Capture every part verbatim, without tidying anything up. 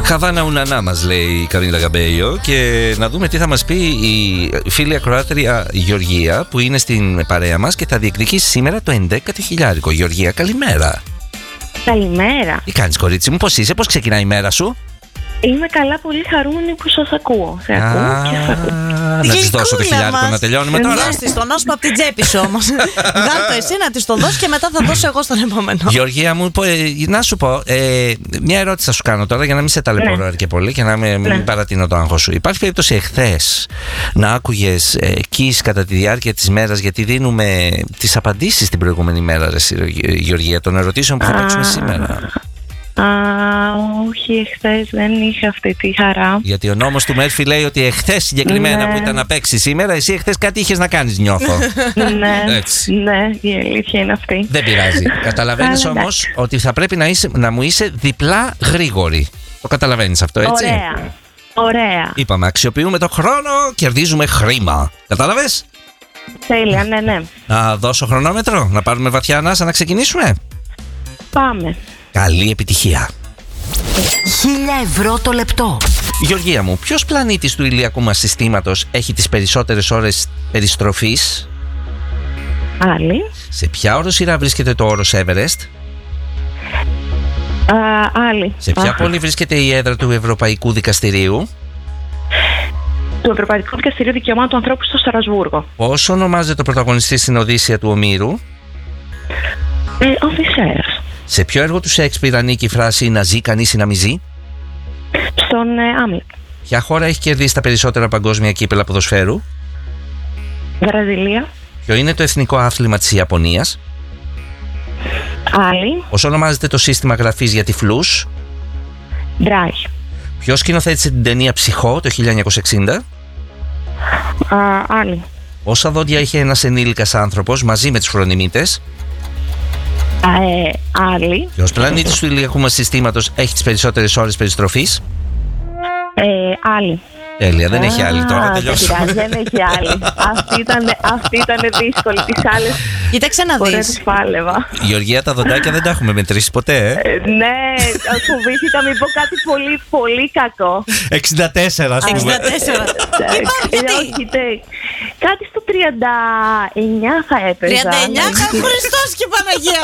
Χαβάνα Ουνανά μας λέει η Καμίλα Γκαμπέιο. Και να δούμε τι θα μας πει η φίλη ακροάτρια Γεωργία, που είναι στην παρέα μας και θα διεκδικήσει σήμερα το ενδέκατο χιλιάρικο. Γεωργία, καλημέρα. Καλημέρα. Τι κάνεις, κορίτσι μου, πώς είσαι, πώς ξεκινάει η μέρα σου? Είμαι καλά, πολύ χαρούμενη που σας ακούω. Σε ακούω και σας ακούω. Να της δώσω το χιλιάρικο να τελειώνουμε τώρα. Δώσ' της τον ώσπα από την τσέπη σου όμως. Βγάλ' το εσύ να της το δώσει και μετά θα δώσω εγώ στον επόμενο. Γεωργία μου, να σου πω, ε, μια ερώτηση θα σου κάνω τώρα για να μην σε ταλαιπωρώ ναι. και πολύ και να μην ναι. παρατείνω το άγχος σου. Υπάρχει περίπτωση εχθές να άκουγες ε, κις κατά τη διάρκεια της μέρας, γιατί δίνουμε τις απαντήσεις την προηγούμενη μέρα, ρε, Γεωργία, των ερωτήσεων που θα παίξουμε σήμερα? Α, όχι, εχθές δεν είχα αυτή τη χαρά. Γιατί ο νόμος του Μέρφυ λέει ότι εχθές συγκεκριμένα ναι. που ήταν να παίξει σήμερα, εσύ εχθές κάτι είχες να κάνεις, νιώθω. Ναι, έτσι. Ναι, η αλήθεια είναι αυτή. Δεν πειράζει. Καταλαβαίνεις όμως ότι θα πρέπει να, είσαι, να μου είσαι διπλά γρήγορη. Το καταλαβαίνεις αυτό, έτσι? Ωραία. Ωραία. Είπαμε, αξιοποιούμε το χρόνο, κερδίζουμε χρήμα. Κατάλαβες? Τέλεια, ναι, ναι. Να δώσω χρονόμετρο, να πάρουμε βαθιά ανάσα, να ξεκινήσουμε. Πάμε. Καλή επιτυχία. Χίλια ευρώ το λεπτό. Γεωργία μου, ποιος πλανήτης του ηλιακού μας συστήματος έχει τις περισσότερες ώρες περιστροφής? Άλλη. Σε ποια οροσειρά βρίσκεται το όρος Everest? Α, άλλη. Σε ποια Α. πόλη βρίσκεται η έδρα του Ευρωπαϊκού Δικαστηρίου? Του Ευρωπαϊκού Δικαστηρίου Δικαιωμάτων του Ανθρώπου στο Στρασβούργο. Πώς ονομάζεται το πρωταγωνιστή στην Οδύσσεια του Ομήρου? Ε, Οδυσσέας. Σε ποιο έργο του Σέξπιρ ανήκει η φράση «να ζει κανείς ή να μη ζει»? Στον ε, Άμλετ. Ποια χώρα έχει κερδίσει τα περισσότερα παγκόσμια κύπελα ποδοσφαίρου? Βραζιλία. Ποιο είναι το εθνικό άθλημα της Ιαπωνίας? Άλλη. Πώς ονομάζεται το σύστημα γραφής για τυφλούς? Braille. Ποιος σκηνοθέτησε την ταινία Ψυχό το χίλια εννιακόσια εξήντα? Α, άλλη. Πόσα δόντια είχε ένας ενήλικας άνθρωπος μαζί με τους χρονιμίτες? Ε, άλλη. Ποιος πλανήτης του ηλιακού μας συστήματος έχει τις περισσότερες ώρες περιστροφής? Ε, άλλη. Τέλεια, δεν έχει άλλη τώρα, τελειώσαμε. Δεν έχει άλλη. Αυτή ήταν, αυτή ήταν δύσκολη. Τις άλλες κοίταξε να φορές δεις. τις πάλευα. Γεωργία, τα δοντάκια δεν τα έχουμε μετρήσει ποτέ, ε. Ε, ναι, φοβήθηκα μην πω κάτι πολύ, πολύ κακό. εξήντα τέσσερα, ας πούμε. εξήντα τέσσερα. Όχι, κάτι στο τριάντα εννιά θα έπαιζα. τριάντα εννιά, Χριστός και Παναγία.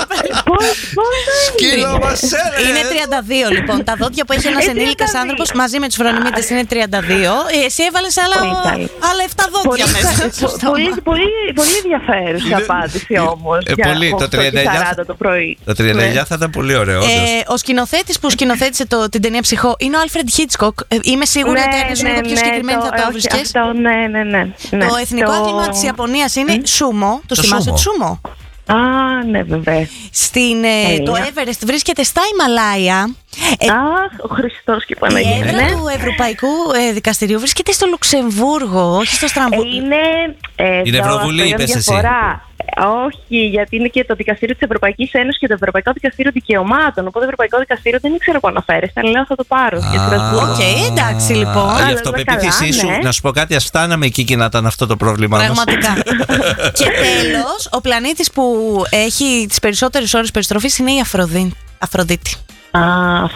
Σκύλο μας έλεγε. Είναι τριάντα δύο λοιπόν. Τα δόντια που έχει ένας ενήλικας άνθρωπος μαζί με τους φρονιμίτες είναι τριάντα δύο. Εσύ έβαλες άλλα επτά δόντια μέσα. Πολύ ενδιαφέρουσα απάντηση όμως. Το τριάντα εννιά το τριάντα εννιά θα ήταν πολύ ωραίο. Ο σκηνοθέτης που σκηνοθέτησε την ταινία Ψυχό είναι ο Άλφρεντ Χίτσκοκ. Είμαι σίγουρη ότι αν ήσουν πιο συγκεκριμένη θα το βρίσκες. Ναι, ναι, ναι. Το εθνικό άθλημα της Ιαπωνίας είναι σούμο. Το θυμάσαι το σούμο? Α, ναι, βέβαια. Στην, ε, το Everest βρίσκεται στα Ιμαλάια. Αχ, ο Χριστός και η Παναγία. Η έδρα του Ευρωπαϊκού ε, Δικαστηρίου βρίσκεται στο Λουξεμβούργο, όχι στο Στραμβούργο. Είναι. Ε, είναι Ευρωβουλή, είπες εσύ. Όχι, γιατί είναι και το Δικαστήριο της Ευρωπαϊκής Ένωσης και το Ευρωπαϊκό Δικαστήριο Δικαιωμάτων. Οπότε το Ευρωπαϊκό Δικαστήριο δεν ήξερα που αναφέρεστε, αλλά λέω θα το πάρω. Οκ, εντάξει λοιπόν. Η αυτοπεποίθησή σου, να σου πω κάτι, ας φτάναμε εκεί και να ήταν αυτό το πρόβλημά μας. Πραγματικά. Και τέλος, ο πλανήτης που έχει τις περισσότερες ώρες περιστροφής είναι η Αφροδίτη. Α,